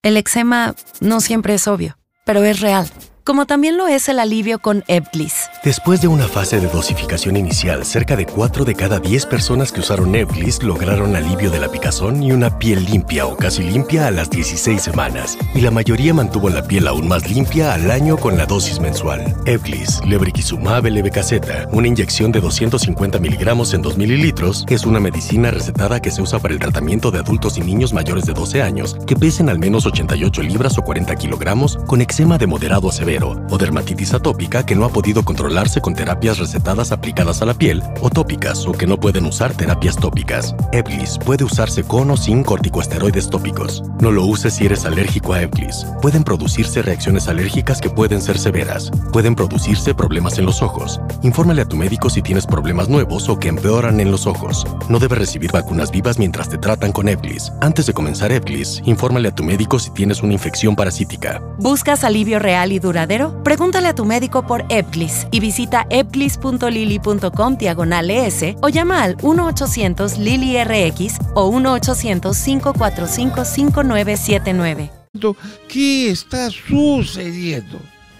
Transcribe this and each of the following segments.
El eczema no siempre es obvio, pero es real. Como también lo es el alivio con Ebglyss. Después de una fase de dosificación inicial, cerca de 4 de cada 10 personas que usaron Ebglyss lograron alivio de la picazón y una piel limpia o casi limpia a las 16 semanas. Y la mayoría mantuvo la piel aún más limpia al año con la dosis mensual. Ebglyss, lebrikizumab LB-Kz, una inyección de 250 miligramos en 2 mililitros, es una medicina recetada que se usa para el tratamiento de adultos y niños mayores de 12 años que pesen al menos 88 libras o 40 kilogramos con eczema de moderado a severo o dermatitis atópica que no ha podido controlarse con terapias recetadas aplicadas a la piel o tópicas o que no pueden usar terapias tópicas. Ebglyss puede usarse con o sin corticosteroides tópicos. No lo uses si eres alérgico a Ebglyss. Pueden producirse reacciones alérgicas que pueden ser severas. Pueden producirse problemas en los ojos. Infórmale a tu médico si tienes problemas nuevos o que empeoran en los ojos. No debes recibir vacunas vivas mientras te tratan con Ebglyss. Antes de comenzar Ebglyss, infórmale a tu médico si tienes una infección parasítica. ¿Buscas alivio real y duradero? Pregúntale a tu médico por Ebglyss y visita ebglyss.lily.com/ES o llama al 1-800-LILY-RX o 1-800-545-5979. ¿Qué está sucediendo?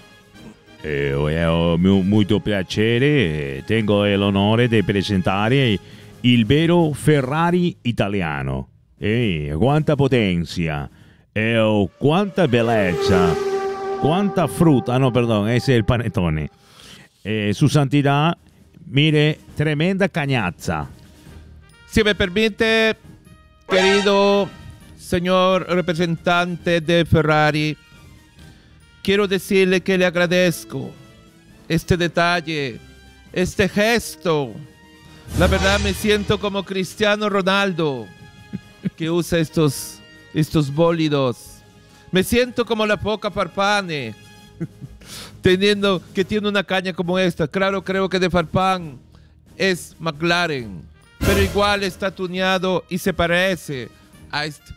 Molto piacere, tengo l'onore di presentare il vero Ferrari italiano. Quanta potenza, quanta bellezza. Cuánta fruta, no, perdón, ese es el panetone. Su santidad, mire, tremenda cañaza. Si me permite, querido señor representante de Ferrari, quiero decirle que le agradezco este detalle, este gesto. La verdad me siento como Cristiano Ronaldo, que usa estos bólidos. Me siento como la Foca Farfane, que tiene una caña como esta. Claro, creo que de Farfán es McLaren, pero igual está tuneado y se parece a este.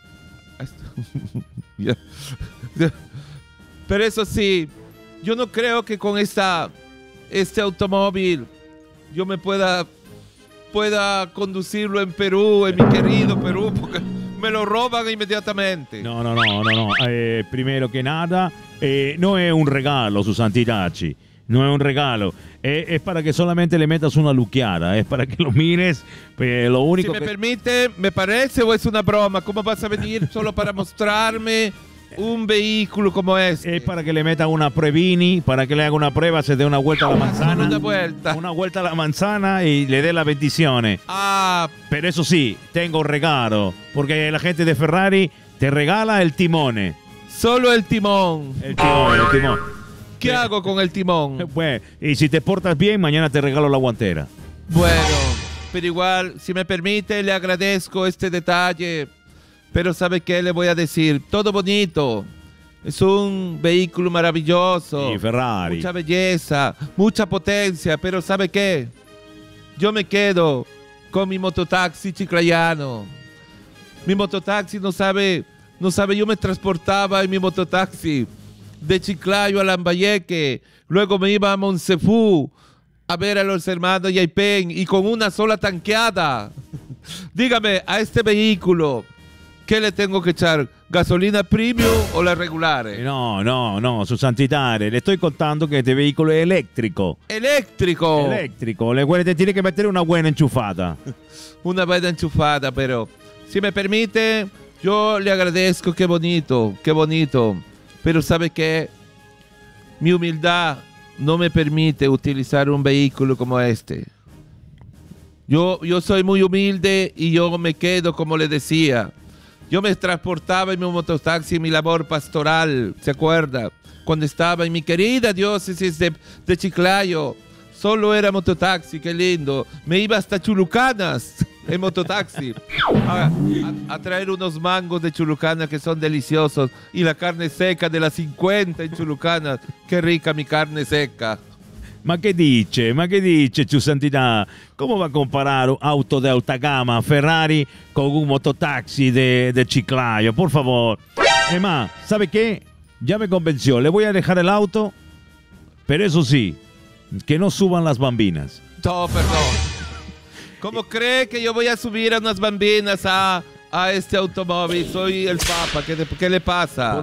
Pero eso sí, yo no creo que con este automóvil yo me pueda conducirlo en Perú, en mi querido Perú, porque me lo roban inmediatamente. No. Primero que nada, no es un regalo, su santidad. No es un regalo. Es para que solamente le metas una luqueada. Es para que lo mires. Lo único si me permite, ¿me parece o es una broma? ¿Cómo vas a venir solo para mostrarme un vehículo como este? Es para que le metan una pruebini, para que le haga una prueba, se dé una vuelta a la manzana. Una vuelta a la manzana y le dé las bendiciones. Pero eso sí, tengo regalo, porque la gente de Ferrari te regala el timone. Solo el timón. El timón. ¿Qué hago con el timón? Bueno, y si te portas bien, mañana te regalo la guantera. Bueno, pero igual, si me permite, le agradezco este detalle. Pero ¿sabe qué le voy a decir? Todo bonito. Es un vehículo maravilloso. Sí, Ferrari. Mucha belleza, mucha potencia. Pero ¿sabe qué? Yo me quedo con mi mototaxi chiclayano. Mi mototaxi no sabe, yo me transportaba en mi mototaxi de Chiclayo a Lambayeque. Luego me iba a Monsefú a ver a los hermanos Yaipen y con una sola tanqueada. Dígame, a este vehículo, ¿qué le tengo que echar? ¿Gasolina premium o la regular? No, su santidad. Le estoy contando que este vehículo es eléctrico. ¿Eléctrico? Eléctrico. Le tiene que meter una buena enchufada. Una buena enchufada, pero si me permite, yo le agradezco. Qué bonito. Pero ¿sabe qué? Mi humildad no me permite utilizar un vehículo como este. Yo soy muy humilde y yo me quedo, como le decía. Yo me transportaba en mi mototaxi en mi labor pastoral, ¿se acuerda? Cuando estaba en mi querida diócesis de Chiclayo, solo era mototaxi, qué lindo. Me iba hasta Chulucanas en mototaxi a traer unos mangos de Chulucanas que son deliciosos y la carne seca de las 50 en Chulucanas. Qué rica mi carne seca. Ma che dice, su santità? Come va a comparare un auto de alta gama Ferrari con un mototaxi de Chiclayo? Por favor. Ma, ¿sabe qué? Ya me convenció. Le voy a dejar el auto, pero eso sí, que no suban las bambinas. No, perdón. ¿Cómo cree que yo voy a subir a unas bambinas a a este automóvil. Soy el Papa. ¿Qué le pasa?